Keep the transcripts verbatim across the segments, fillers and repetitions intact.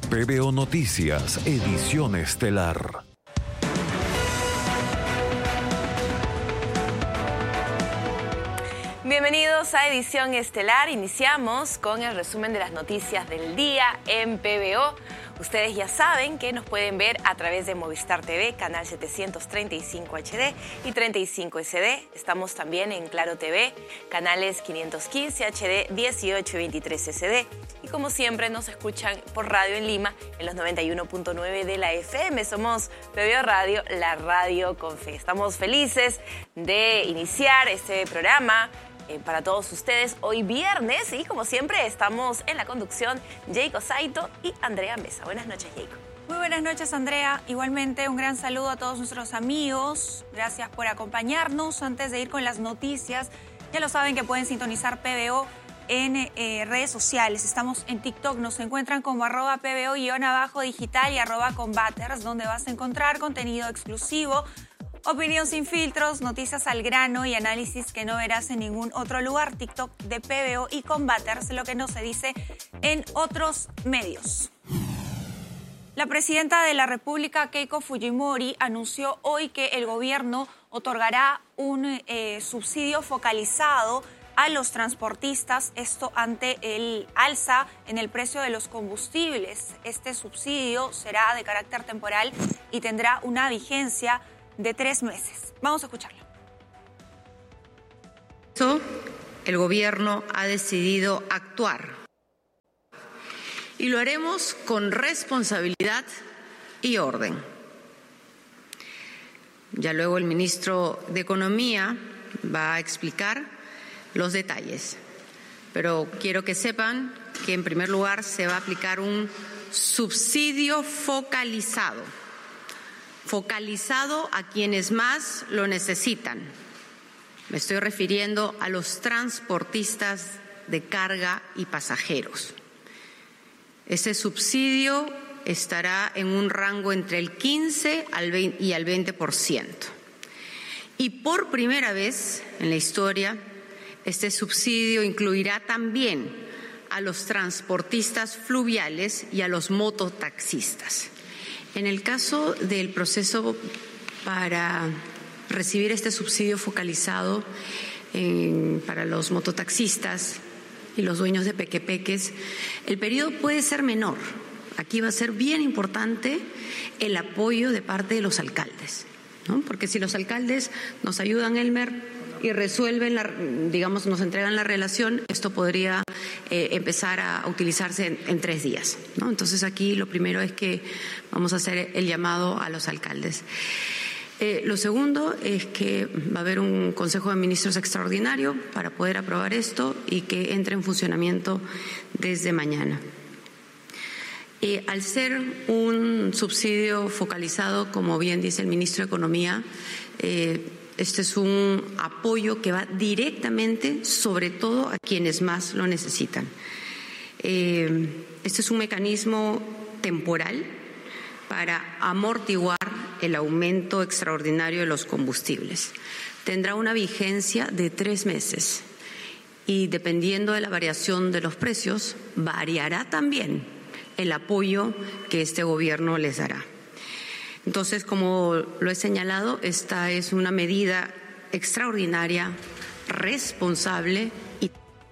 P B O Noticias, edición estelar. Bienvenidos a Edición Estelar. Iniciamos con el resumen de las noticias del día en P B O. Ustedes ya saben que nos pueden ver a través de Movistar T V, canal setecientos treinta y cinco H D y treinta y cinco S D. Estamos también en Claro T V, canales quinientos quince H D, dieciocho y veintitrés S D. Y como siempre nos escuchan por radio en Lima, en los noventa y uno punto nueve de la F M. Somos P B O Radio, la radio con fe. Estamos felices de iniciar este programa Eh, para todos ustedes hoy viernes y como siempre estamos en la conducción Jacob Saito y Andrea Mesa. Buenas noches, Jacob. Muy buenas noches, Andrea. Igualmente un gran saludo a todos nuestros amigos. Gracias por acompañarnos. Antes de ir con las noticias, ya lo saben que pueden sintonizar P B O en eh, redes sociales. Estamos en TikTok, nos encuentran como arroba P B O guión abajo digital y arroba combaters, donde vas a encontrar contenido exclusivo, opinión sin filtros, noticias al grano y análisis que no verás en ningún otro lugar. TikTok de P B O y Combaters, lo que no se dice en otros medios. La presidenta de la República, Keiko Fujimori, anunció hoy que el gobierno otorgará un eh, subsidio focalizado a los transportistas, esto ante el alza en el precio de los combustibles. Este subsidio será de carácter temporal y tendrá una vigencia de tres meses. Vamos a escucharlo. El gobierno ha decidido actuar y lo haremos con responsabilidad y orden. Ya luego el ministro de Economía va a explicar los detalles, pero quiero que sepan que en primer lugar se va a aplicar un subsidio focalizado. focalizado a quienes más lo necesitan. Me estoy refiriendo a los transportistas de carga y pasajeros. Ese subsidio estará en un rango entre el quince y el veinte por ciento. Y por primera vez en la historia, este subsidio incluirá también a los transportistas fluviales y a los mototaxistas. En el caso del proceso para recibir este subsidio focalizado eh, para los mototaxistas y los dueños de pequepeques, el periodo puede ser menor. Aquí va a ser bien importante el apoyo de parte de los alcaldes, ¿no? Porque si los alcaldes nos ayudan, Elmer, y resuelven, la, digamos, nos entregan la relación, esto podría eh, empezar a, a utilizarse en, en tres días, ¿no? Entonces aquí lo primero es que vamos a hacer el llamado a los alcaldes. Eh, lo segundo es que va a haber un Consejo de Ministros extraordinario para poder aprobar esto y que entre en funcionamiento desde mañana. Eh, al ser un subsidio focalizado, como bien dice el ministro de Economía, eh, este es un apoyo que va directamente, sobre todo, a quienes más lo necesitan. Eh, este es un mecanismo temporal para amortiguar el aumento extraordinario de los combustibles. Tendrá una vigencia de tres meses y, dependiendo de la variación de los precios, variará también el apoyo que este gobierno les dará. Entonces, como lo he señalado, esta es una medida extraordinaria, responsable y...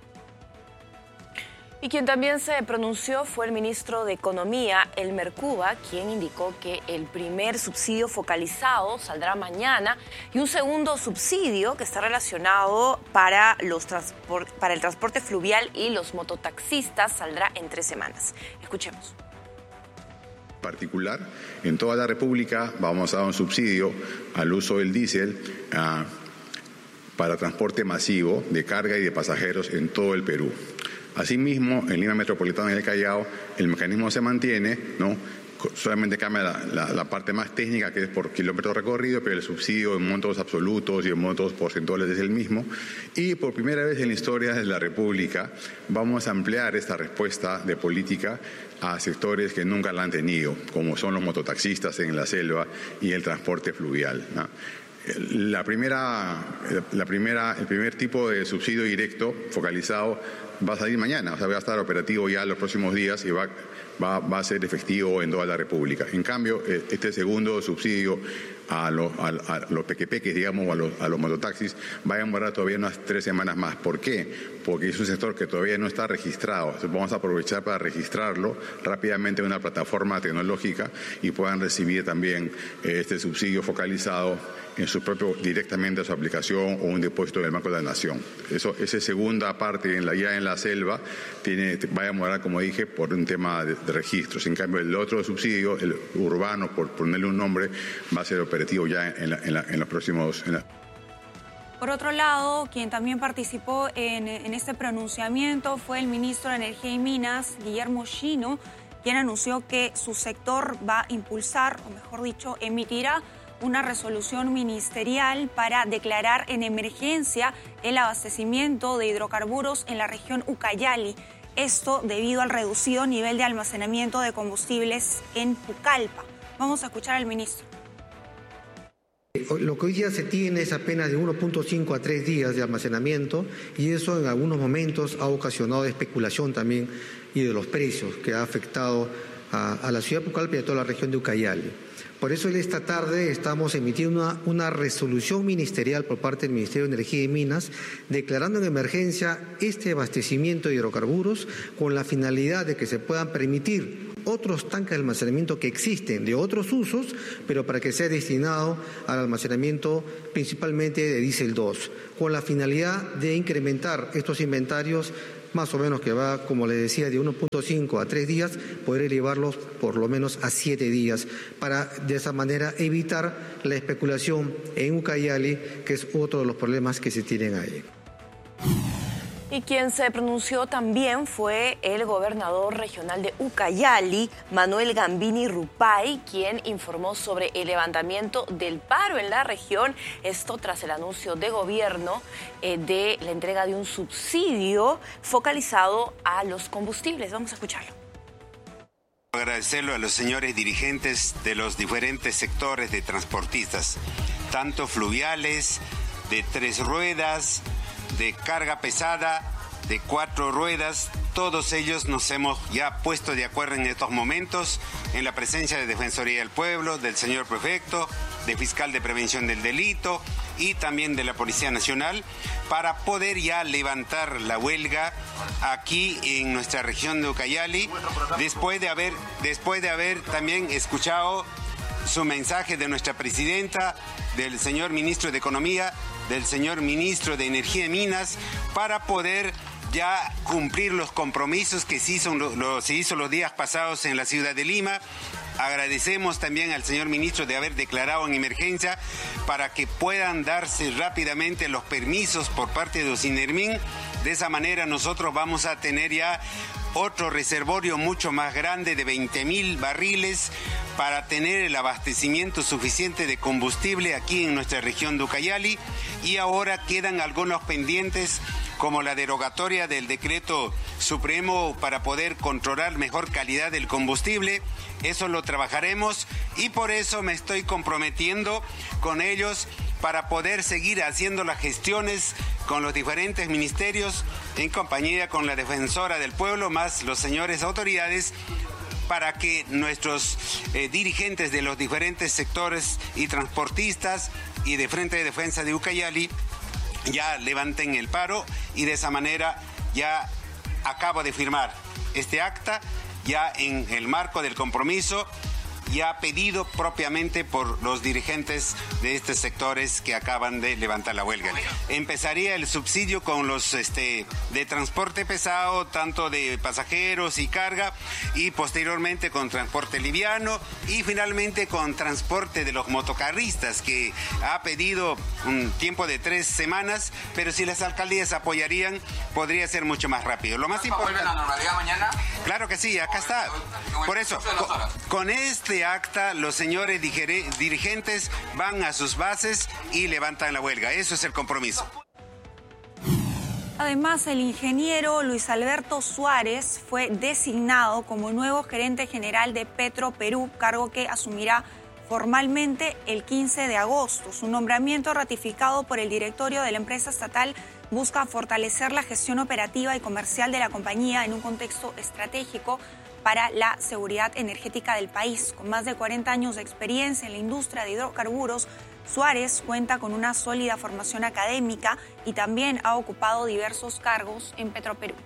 Y quien también se pronunció fue el ministro de Economía, Elmer Cuba, quien indicó que el primer subsidio focalizado saldrá mañana y un segundo subsidio que está relacionado para, los transport- para el transporte fluvial y los mototaxistas saldrá en tres semanas. Escuchemos. Particular, en toda la República vamos a dar un subsidio al uso del diésel uh, para transporte masivo de carga y de pasajeros en todo el Perú. Asimismo, en Lima Metropolitana y el Callao, el mecanismo se mantiene, ¿no? Solamente cambia la, la, la parte más técnica, que es por kilómetro recorrido, pero el subsidio en montos absolutos y en montos porcentuales es el mismo. Y por primera vez en la historia de la República vamos a ampliar esta respuesta de política a sectores que nunca la han tenido, como son los mototaxistas en la selva y el transporte fluvial, ¿no? La primera, la primera, el primer tipo de subsidio directo focalizado va a salir mañana, o sea, va a estar operativo ya los próximos días y va, va, va a ser efectivo en toda la República. En cambio, este segundo subsidio a los, a, a los pequepeques, digamos, o a los, a los mototaxis, va a demorar todavía unas tres semanas más. ¿Por qué? Porque es un sector que todavía no está registrado. Entonces vamos a aprovechar para registrarlo rápidamente en una plataforma tecnológica y puedan recibir también eh, este subsidio focalizado en su propio, directamente a su aplicación o un depósito en el Banco de la Nación. Eso, esa segunda parte, en la, ya en la selva, tiene, va a demorar, como dije, por un tema de, de registros. En cambio, el otro subsidio, el urbano, por ponerle un nombre, va a ser operativo ya en, la, en, la, en los próximos... En la... Por otro lado, quien también participó en, en este pronunciamiento fue el ministro de Energía y Minas, Guillermo Chino, quien anunció que su sector va a impulsar, o mejor dicho, emitirá una resolución ministerial para declarar en emergencia el abastecimiento de hidrocarburos en la región Ucayali. Esto debido al reducido nivel de almacenamiento de combustibles en Pucallpa. Vamos a escuchar al ministro. Lo que hoy día se tiene es apenas de uno punto cinco a tres días de almacenamiento y eso en algunos momentos ha ocasionado especulación también y de los precios que ha afectado a, a la ciudad de Pucallpa y a toda la región de Ucayali. Por eso esta tarde estamos emitiendo una, una resolución ministerial por parte del Ministerio de Energía y Minas declarando en emergencia este abastecimiento de hidrocarburos con la finalidad de que se puedan permitir otros tanques de almacenamiento que existen de otros usos, pero para que sea destinado al almacenamiento principalmente de diésel dos, con la finalidad de incrementar estos inventarios más o menos que va, como le decía, de uno punto cinco a tres días, poder elevarlos por lo menos a siete días, para de esa manera evitar la especulación en Ucayali, que es otro de los problemas que se tienen ahí. Y quien se pronunció también fue el gobernador regional de Ucayali, Manuel Gambini Rupay, quien informó sobre el levantamiento del paro en la región, esto tras el anuncio de gobierno eh, de la entrega de un subsidio focalizado a los combustibles. Vamos a escucharlo. Agradecerlo a los señores dirigentes de los diferentes sectores de transportistas, tanto fluviales, de tres ruedas, de carga pesada, de cuatro ruedas. Todos ellos nos hemos ya puesto de acuerdo en estos momentos en la presencia de Defensoría del Pueblo, del señor prefecto, de fiscal de prevención del delito y también de la Policía Nacional para poder ya levantar la huelga aquí en nuestra región de Ucayali después de haber, después de haber también escuchado su mensaje de nuestra presidenta, del señor ministro de Economía, del señor ministro de Energía y Minas, para poder ya cumplir los compromisos que se hizo, lo, se hizo los días pasados en la ciudad de Lima. Agradecemos también al señor ministro de haber declarado en emergencia para que puedan darse rápidamente los permisos por parte de Osinermin. De esa manera nosotros vamos a tener ya otro reservorio mucho más grande de veinte mil barriles para tener el abastecimiento suficiente de combustible aquí en nuestra región de Ucayali. Y ahora quedan algunos pendientes como la derogatoria del decreto supremo para poder controlar mejor calidad del combustible. Eso lo trabajaremos y por eso me estoy comprometiendo con ellos para poder seguir haciendo las gestiones con los diferentes ministerios en compañía con la Defensora del Pueblo más los señores autoridades para que nuestros eh, dirigentes de los diferentes sectores y transportistas y de Frente de Defensa de Ucayali ya levanten el paro y de esa manera ya acabo de firmar este acta ya en el marco del compromiso ya pedido propiamente por los dirigentes de estos sectores que acaban de levantar la huelga. Empezaría el subsidio con los este, de transporte pesado, tanto de pasajeros y carga, y posteriormente con transporte liviano y finalmente con transporte de los motocarristas, que ha pedido un tiempo de tres semanas, pero si las alcaldías apoyarían, podría ser mucho más rápido. Lo más importante... ¿Vuelve la normalidad mañana? Claro que sí, acá está. Por eso, con, con este acta, los señores dirigentes van a sus bases y levantan la huelga. Eso es el compromiso. Además, el ingeniero Luis Alberto Suárez fue designado como nuevo gerente general de Petroperú, cargo que asumirá formalmente el quince de agosto. Su nombramiento ratificado por el directorio de la empresa estatal busca fortalecer la gestión operativa y comercial de la compañía en un contexto estratégico para la seguridad energética del país. Con más de cuarenta años de experiencia en la industria de hidrocarburos, Suárez cuenta con una sólida formación académica y también ha ocupado diversos cargos en Petroperú.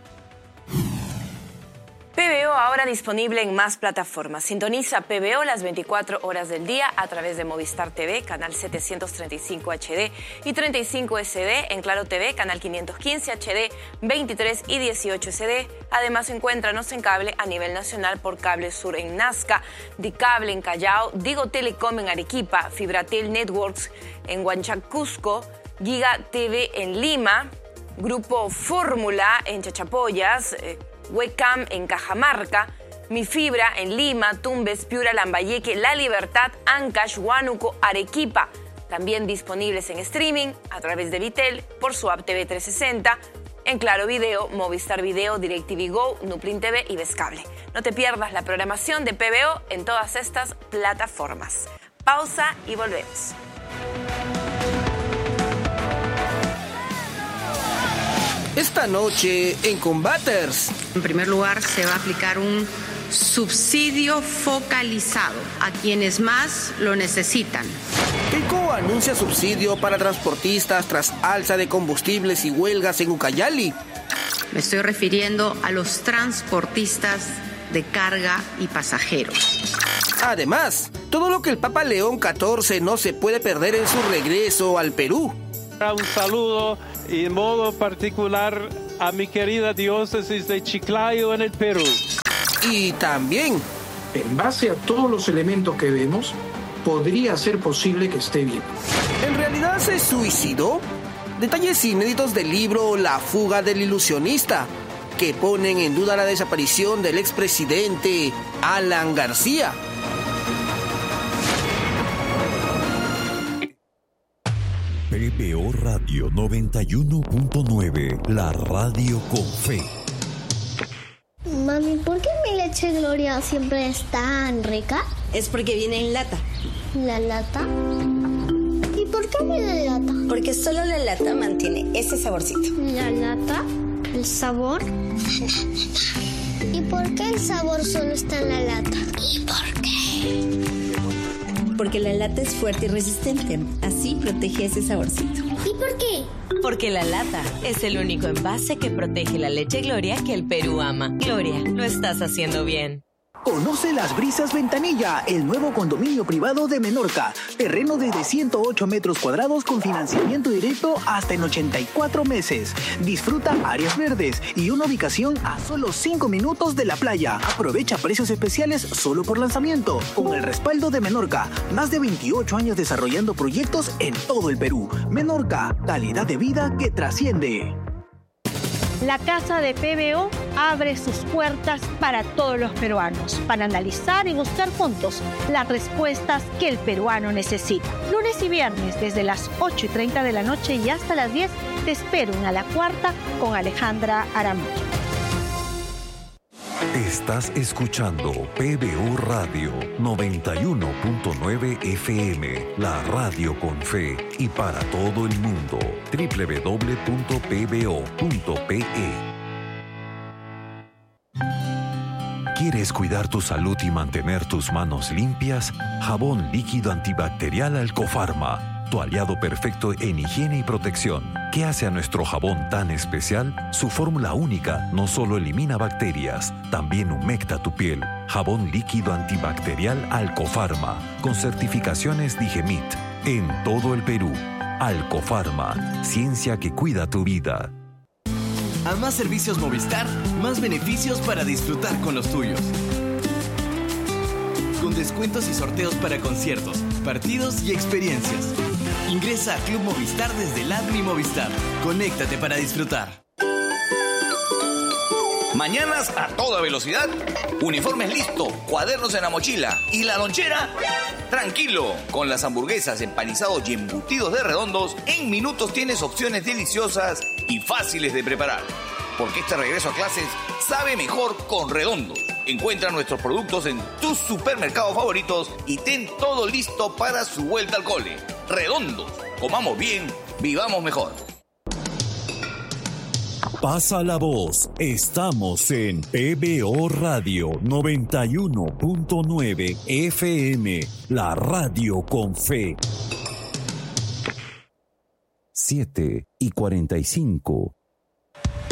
P B O ahora disponible en más plataformas. Sintoniza P B O las veinticuatro horas del día a través de Movistar T V, canal setecientos treinta y cinco H D y treinta y cinco S D, en Claro T V, canal quinientos quince H D, veintitrés y dieciocho S D. Además, encuéntranos en cable a nivel nacional por Cable Sur en Nazca, Dicable en Callao, Digo Telecom en Arequipa, Fibratel Networks en Huanchac, Cusco, Giga T V en Lima, Grupo Fórmula en Chachapoyas, eh, Webcam en Cajamarca, Mi Fibra en Lima, Tumbes, Piura, Lambayeque, La Libertad, Ancash, Huánuco, Arequipa. También disponibles en streaming a través de Vitel, por su app T V trescientos sesenta, en Claro Video, Movistar Video, DirecTV Go, Nuplin T V y Vescable. No te pierdas la programación de P B O en todas estas plataformas. Pausa y volvemos. Esta noche en Combaters. En primer lugar, se va a aplicar un subsidio focalizado a quienes más lo necesitan. Keiko anuncia subsidio para transportistas tras alza de combustibles y huelgas en Ucayali. Me estoy refiriendo a los transportistas de carga y pasajeros. Además, todo lo que el Papa León catorce no se puede perder en su regreso al Perú. Un saludo y en modo particular a mi querida diócesis de Chiclayo en el Perú. Y también, en base a todos los elementos que vemos, podría ser posible que esté bien. ¿En realidad se suicidó? Detalles inéditos del libro La fuga del ilusionista, que ponen en duda la desaparición del expresidente Alan García. P B O Radio noventa y uno punto nueve, la radio con fe. Mami, ¿por qué mi leche Gloria siempre es tan rica? Es porque viene en lata. ¿La lata? ¿Y por qué viene en lata? Porque solo la lata mantiene ese saborcito. ¿La lata? ¿El sabor? ¿Y por qué el sabor solo está en la lata? ¿Y por qué? Porque la lata es fuerte y resistente, así protege ese saborcito. ¿Y por qué? Porque la lata es el único envase que protege la leche Gloria que el Perú ama. Gloria, lo estás haciendo bien. Conoce Las Brisas Ventanilla, el nuevo condominio privado de Menorca. Terreno desde ciento ocho metros cuadrados con financiamiento directo hasta en ochenta y cuatro meses. Disfruta áreas verdes y una ubicación a solo cinco minutos de la playa. Aprovecha precios especiales solo por lanzamiento. Con el respaldo de Menorca, más de veintiocho años desarrollando proyectos en todo el Perú. Menorca, calidad de vida que trasciende. La Casa de P B O abre sus puertas para todos los peruanos, para analizar y buscar juntos las respuestas que el peruano necesita. Lunes y viernes, desde las ocho y treinta de la noche y hasta las diez, te espero en A la Cuarta con Alejandra Aramburu. Estás escuchando P B O Radio noventa y uno punto nueve F M, la radio con fe y para todo el mundo. doble u doble u doble u punto p b o punto p e. ¿Quieres cuidar tu salud y mantener tus manos limpias? Jabón líquido antibacterial Alcofarma, tu aliado perfecto en higiene y protección. ¿Qué hace a nuestro jabón tan especial? Su fórmula única no solo elimina bacterias, también humecta tu piel. Jabón líquido antibacterial Alcofarma, con certificaciones Digemit, en todo el Perú. Alcofarma, ciencia que cuida tu vida. A más servicios Movistar, más beneficios para disfrutar con los tuyos. Con descuentos y sorteos para conciertos, partidos y experiencias. Ingresa a Club Movistar desde el app Mi Movistar. Conéctate para disfrutar. Mañanas a toda velocidad, uniformes listo, cuadernos en la mochila y la lonchera. Tranquilo, con las hamburguesas, empanizados y embutidos de Redondos, en minutos tienes opciones deliciosas y fáciles de preparar. Porque este regreso a clases sabe mejor con Redondos. Encuentra nuestros productos en tus supermercados favoritos y ten todo listo para su vuelta al cole. Redondos, comamos bien, vivamos mejor. Pasa la voz. Estamos en P B O Radio noventa y uno punto nueve F M, la radio con fe. siete y cuarenta y cinco.